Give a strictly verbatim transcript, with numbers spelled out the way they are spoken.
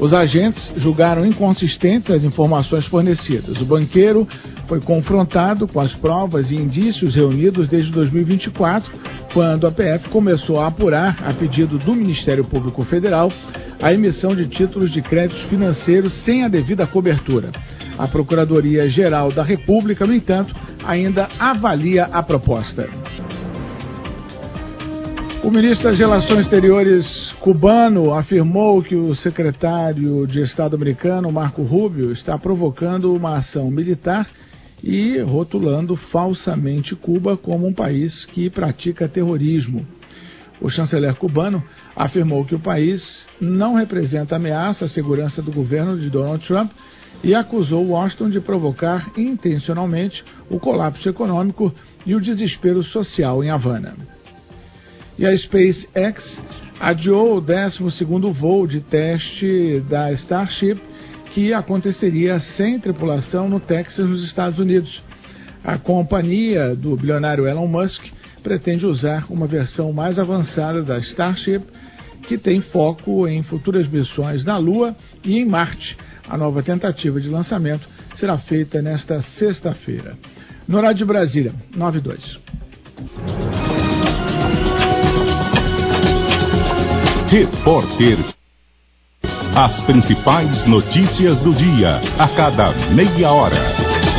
Os agentes julgaram inconsistentes as informações fornecidas. O banqueiro foi confrontado com as provas e indícios reunidos desde dois mil e vinte e quatro, quando a P F começou a apurar, a pedido do Ministério Público Federal, a emissão de títulos de créditos financeiros sem a devida cobertura. A Procuradoria-Geral da República, no entanto, ainda avalia a proposta. O ministro das Relações Exteriores cubano afirmou que o secretário de Estado americano, Marco Rubio, está provocando uma ação militar e rotulando falsamente Cuba como um país que pratica terrorismo. O chanceler cubano afirmou que o país não representa ameaça à segurança do governo de Donald Trump e acusou Washington de provocar intencionalmente o colapso econômico e o desespero social em Havana. E a SpaceX adiou o décimo segundo voo de teste da Starship, que aconteceria sem tripulação no Texas, nos Estados Unidos. A companhia do bilionário Elon Musk pretende usar uma versão mais avançada da Starship, que tem foco em futuras missões na Lua e em Marte. A nova tentativa de lançamento será feita nesta sexta-feira. No horário de Brasília, nove e dois. Repórter. As principais notícias do dia, a cada meia hora.